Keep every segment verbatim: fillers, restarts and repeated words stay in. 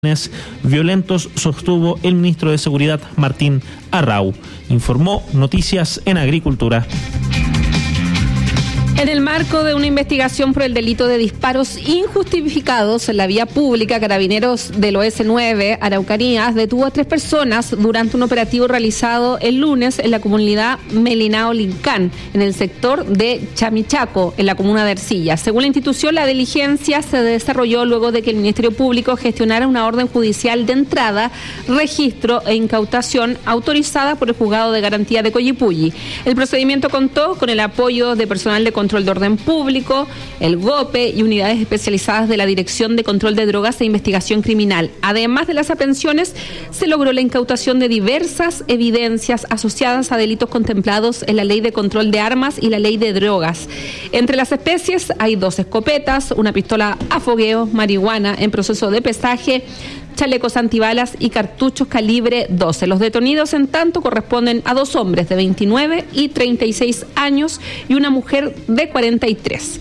violentos, sostuvo el ministro de Seguridad Martín Arrau. Informó Noticias en Agricultura. En el marco de una investigación por el delito de disparos injustificados en la vía pública, Carabineros del O S nueve Araucanías detuvo a tres personas durante un operativo realizado el lunes en la comunidad Melinao Lincán, en el sector de Chamichaco, en la comuna de Ercilla. Según la institución, la diligencia se desarrolló luego de que el Ministerio Público gestionara una orden judicial de entrada, registro e incautación autorizada por el Juzgado de Garantía de Coyipulli. El procedimiento contó con el apoyo de personal de control de orden público, el GOPE y unidades especializadas de la Dirección de Control de Drogas e Investigación Criminal. Además de las aprehensiones, se logró la incautación de diversas evidencias asociadas a delitos contemplados en la Ley de Control de Armas y la Ley de Drogas. Entre las especies hay dos escopetas, una pistola a fogueo, marihuana en proceso de pesaje, chalecos antibalas y cartuchos calibre doce. Los detenidos, en tanto, corresponden a dos hombres de veintinueve y treinta y seis años y una mujer de cuarenta y tres.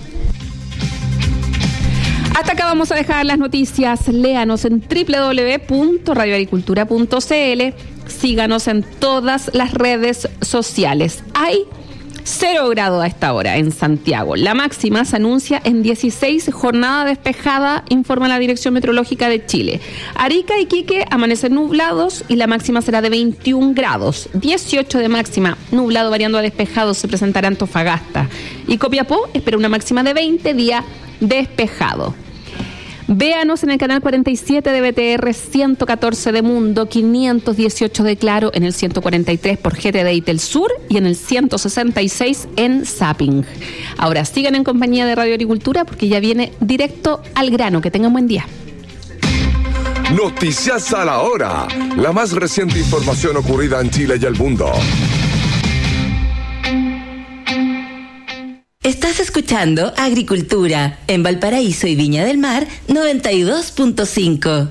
Hasta acá vamos a dejar las noticias. Léanos en doble u doble u doble u punto radio agricultura punto c l. Síganos en todas las redes sociales. Hay Cero grado a esta hora en Santiago. La máxima se anuncia en dieciséis, jornada despejada, informa la Dirección Meteorológica de Chile. Arica y Iquique amanecen nublados y la máxima será de veintiún grados. dieciocho de máxima, nublado variando a despejado se presentará Antofagasta. Y Copiapó espera una máxima de veinte, día despejado. Véanos en el canal cuarenta y siete de B T R, ciento catorce de Mundo, quinientos dieciocho de Claro, en el ciento cuarenta y tres por G T D y Telsur y en el ciento sesenta y seis en Zapping. Ahora sigan en compañía de Radio Agricultura porque ya viene directo al grano. Que tengan buen día. Noticias a la hora. La más reciente información ocurrida en Chile y el mundo. Estás escuchando Agricultura en Valparaíso y Viña del Mar noventa y dos punto cinco.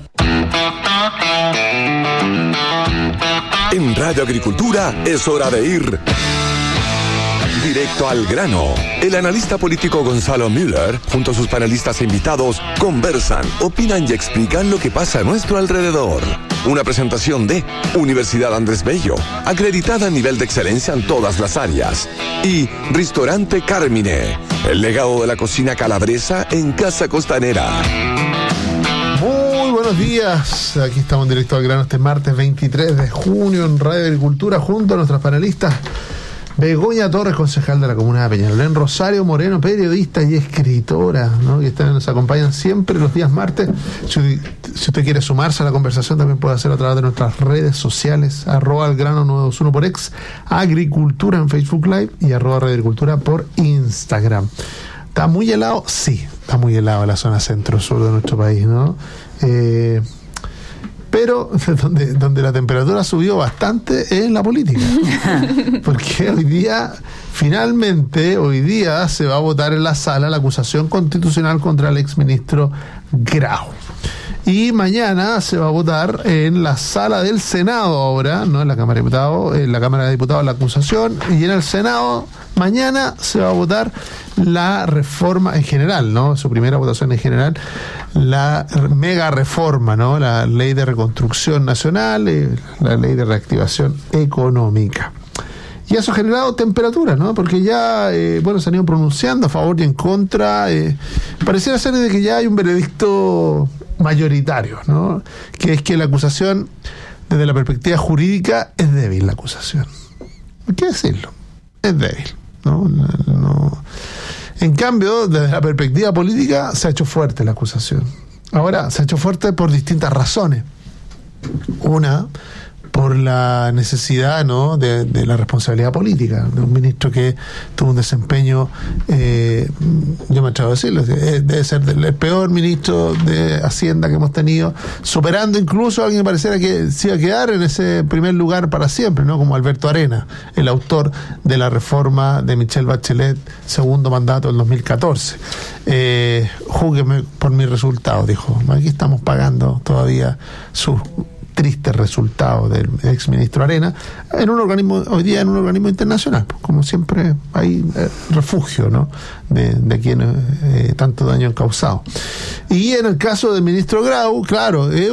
En Radio Agricultura es hora de ir directo al grano. El analista político Gonzalo Müller, junto a sus panelistas e invitados, conversan, opinan y explican lo que pasa a nuestro alrededor. Una presentación de Universidad Andrés Bello, acreditada a nivel de excelencia en todas las áreas. Y Ristorante Carmine, el legado de la cocina calabresa en Casa Costanera. Muy buenos días. Aquí estamos en directo al grano este martes veintitrés de junio en Radio Agricultura junto a nuestras panelistas. Begoña Torres, concejal de la comuna de Peñalolén, Rosario Moreno, periodista y escritora, ¿no? Que están, nos acompañan siempre los días martes. Si, si usted quiere sumarse a la conversación, también puede hacerlo a través de nuestras redes sociales, arroba el grano nueve dos uno por ex, Agricultura en Facebook Live y arroba Radio Agricultura por Instagram. ¿Está muy helado? Sí, está muy helado en la zona centro-sur de nuestro país, ¿no? Eh... Pero donde, donde la temperatura subió bastante es en la política. Porque hoy día, finalmente, hoy día se va a votar en la sala la acusación constitucional contra el exministro Grau. Y mañana se va a votar en la sala del Senado ahora, no en la Cámara de Diputados, en la Cámara de Diputados la acusación, y en el Senado mañana se va a votar la reforma en general, ¿no? Su primera votación en general, la mega reforma, ¿no? La ley de reconstrucción nacional, eh, la ley de reactivación económica. Y eso ha generado temperaturas, ¿no? Porque ya, eh, bueno, se han ido pronunciando a favor y en contra. Eh, pareciera ser de que ya hay un veredicto mayoritario, ¿no? Que es que la acusación, desde la perspectiva jurídica, es débil la acusación. Hay que decirlo, es débil, ¿no? No, no. En cambio, desde la perspectiva política, se ha hecho fuerte la acusación. Ahora, se ha hecho fuerte por distintas razones. Una, por la necesidad, ¿no?, de, de la responsabilidad política de un ministro que tuvo un desempeño, eh, yo me atrevo a decirlo, debe ser el peor ministro de Hacienda que hemos tenido, superando incluso a alguien que pareciera que se iba a quedar en ese primer lugar para siempre, ¿no?, como Alberto Arena, el autor de la reforma de Michelle Bachelet, segundo mandato del dos mil catorce. Eh, júgueme por mis resultados, dijo. Aquí estamos pagando todavía sus triste resultado del exministro Arena en un organismo, hoy día en un organismo internacional, pues, como siempre hay eh, refugio, ¿no?, de, de quienes eh, tanto daño han causado. Y en el caso del ministro Grau, claro, es